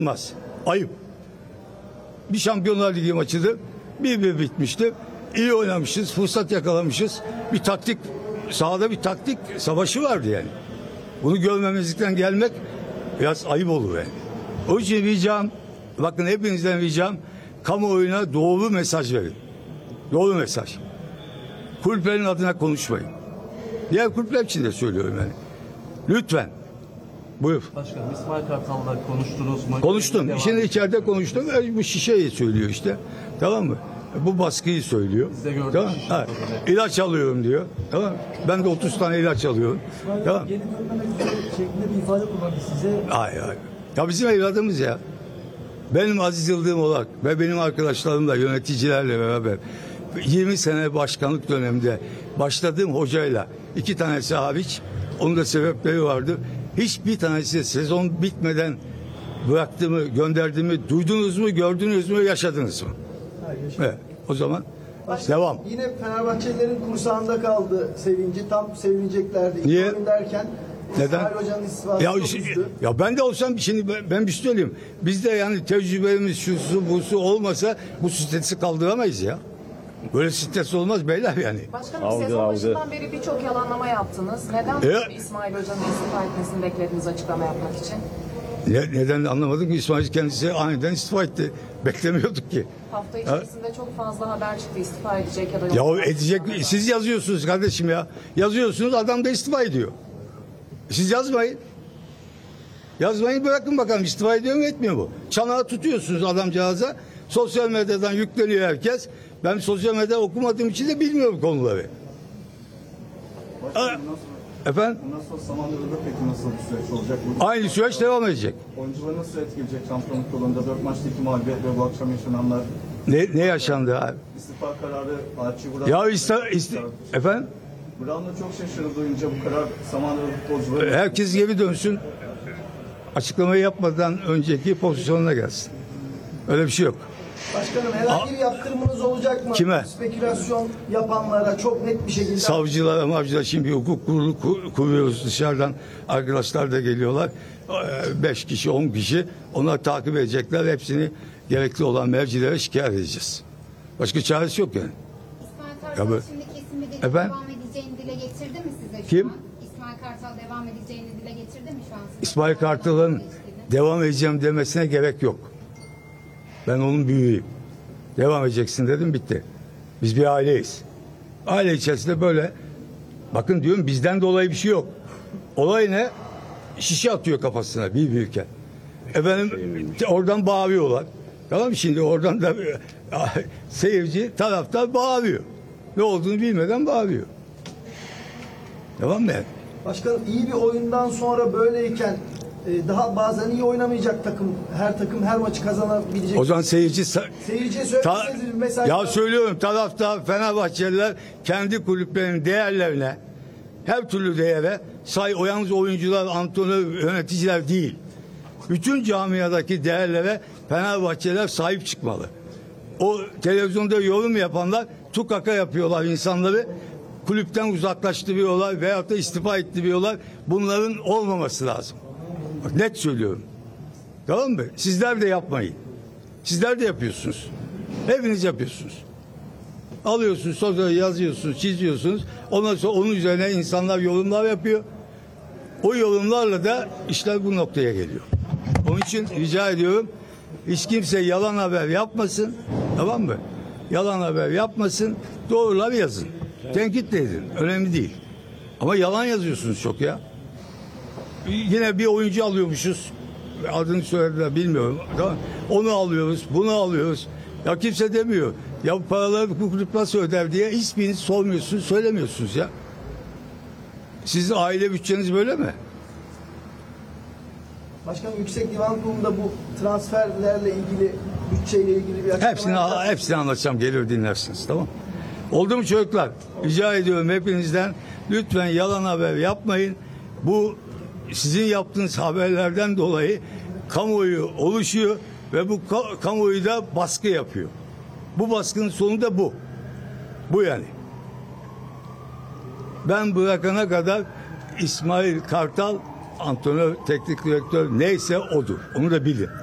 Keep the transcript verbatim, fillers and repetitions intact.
Olmaz. Ayıp. Bir Şampiyonlar Ligi maçıdır. Bir bir bitmişti. İyi oynamışız, fırsat yakalamışız. Bir taktik, sahada bir taktik savaşı vardı yani. Bunu görmemezlikten gelmek biraz ayıp olur yani. O için ricam, bakın hepinizden ricam, kamuoyuna doğru mesaj verin. Doğru mesaj. Kulüplerin adına konuşmayın. Diğer kulüpler için de söylüyorum yani. Lütfen. Buyur. Başkanım, İsmail Kartal'la konuştunuz mu? Konuştum. Şimdi içeride konuştum. Bu şişeyi söylüyor işte. Tamam mı? Bu baskıyı söylüyor. Biz de gördük. Tamam. Ha. İlaç alıyorum diyor. Tamam. Ben de otuz tane ilaç alıyorum. İsmail Tamam. geri dönmemek üzere şeklinde bir ifade kullandı size. Hayır, hayır. Ya bizim evladımız ya. Benim Aziz Yıldırım olarak ve benim arkadaşlarımla, yöneticilerle beraber yirmi sene başkanlık döneminde başladığım hocayla iki tanesi hariç, onun da sebepleri vardı. Hiçbir tanesi sezon bitmeden bıraktığımı, gönderdiğimi duydunuz mu, gördünüz mü, yaşadınız mı? Hayır, yaşadım. Evet. O zaman Başkanım, devam. Yine Fenerbahçelilerin kursağında kaldı sevinci. Tam sevineceklerdi. Niye? İlk oyun derken Neden? İsmail Hoca'nın istifası Ya, çok üzdü. ya ben de olsam şimdi ben, ben bir şey söyleyeyim. Bizde yani tecrübelerimiz şusu busu olmasa bu stresi kaldıramayız ya. Böyle stres olmaz beyler yani. Başkanım Algı, sezon algı. başından beri birçok yalanlama yaptınız. Neden E? İsmail Hoca'nın istifa etmesini beklediniz açıklama yapmak için? Ne, neden anlamadım ki İsmail kendisi aniden istifa etti. Beklemiyorduk ki. Hafta içerisinde çok fazla haber çıktı istifa edecek ya da Ya yok. edecek, siz yazıyorsunuz kardeşim ya. Yazıyorsunuz, adam da istifa ediyor. Siz yazmayın. Yazmayın, bırakın bakalım istifa ediyor mu etmiyor mu? Çanağı tutuyorsunuz adamcağıza. Sosyal medyadan yükleniyor herkes. Ben sosyal medya okumadığım için de bilmiyorum konuları. Başkanım, nasıl, Efendim? nasıl Samandıra'da peki nasıl bir süreç olacak? Bu Aynı süreç devam edecek. oyuncular nasıl etkileyecek şampiyonluk yolunda? Dört maçta iki mağlubiyet ve bu akşam yaşananlar, Ne, ne yaşandı abi? istifa kararı Archie Brown. Ya iste, iste, efendim? Brown da çok şaşırdı duyunca bu karar Samandıra futbolcuları. Herkes geri dönsün. Açıklamayı yapmadan önceki pozisyonuna gelsin. Öyle bir şey yok. Başkanım herhangi bir yaptırımınız olacak mı? Kime? Spekülasyon yapanlara çok net bir şekilde. Savcılar, mavcılar şimdi bir hukuk kurulu kur- kuruyoruz dışarıdan. Arkadaşlar da geliyorlar. Ee, Beş kişi, on kişi. Onlar takip edecekler. Hepsini gerekli olan mercilere şikayet edeceğiz. Başka çaresi yok yani. İsmail Ya Kartal böyle- şimdi kesin bir Efendim? devam edeceğini dile getirdi mi size şu Kim? an? İsmail Kartal devam edeceğini dile getirdi mi şu an size? İsmail Kartal'ın devam edeceğim demesine gerek yok. Ben onun büyüğüyüm. Devam edeceksin dedim, bitti. Biz bir aileyiz. Aile içerisinde böyle, bakın diyorum, bizden dolayı bir şey yok. Olay ne? Şişe atıyor kafasına bir büyürken. Efendim oradan bağırıyorlar. Tamam mı? Şimdi oradan da seyirci taraftar bağırıyor. Ne olduğunu bilmeden bağırıyor. Tamam mı? Başkanım iyi bir oyundan sonra böyleyken e, daha bazen iyi oynamayacak takım. Her takım her maçı kazanabilecek. O zaman seyirci sa- Seyirciye Ta- söylediğiniz bir mesaj ya var. söylüyorum, taraftar Fenerbahçeliler kendi kulüplerinin değerlerine, her türlü değere say, o yalnız oyuncular, antrenör, yöneticiler değil. Bütün camiadaki değerlere Fenerbahçeliler sahip çıkmalı. O televizyonda yorum yapanlar tukaka yapıyorlar insanları. Kulüpten uzaklaştırıyorlar veyahut da istifa ettiriyorlar. Bunların olmaması lazım. Bak, net söylüyorum. Tamam mı? Sizler de yapmayın. Sizler de yapıyorsunuz. Hepiniz yapıyorsunuz. Alıyorsunuz, sonra yazıyorsunuz, çiziyorsunuz. Ondan sonra onun üzerine insanlar yorumlar yapıyor. O yorumlarla da işler bu noktaya geliyor. Onun için rica ediyorum, hiç kimse yalan haber yapmasın. Tamam mı? Yalan haber yapmasın. Doğruları yazın. Tenkit de edin. Önemli değil. Ama yalan yazıyorsunuz çok ya. Yine bir oyuncu alıyormuşuz. Adını söylediler bilmiyorum. Tamam. Onu alıyoruz, bunu alıyoruz. Ya kimse demiyor. Ya bu paraları bu kulüp nasıl öder diye hiçbiriniz sormuyorsunuz, söylemiyorsunuz ya. Sizin aile bütçeniz böyle mi? Başkanım Yüksek Divan Kurulu'nda bu transferlerle ilgili, bütçeyle ilgili bir açıklama Hepsini, yapacak. hepsini anlatacağım. Gelir dinlersiniz. Tamam. Oldu mu çocuklar? Rica ediyorum hepinizden. Lütfen yalan haber yapmayın. Bu sizin yaptığınız haberlerden dolayı kamuoyu oluşuyor ve bu ka- kamuoyu da baskı yapıyor. Bu baskının sonu da bu. Bu yani. Ben bırakana kadar İsmail Kartal antrenör, teknik direktör neyse odur. Onu da bilin.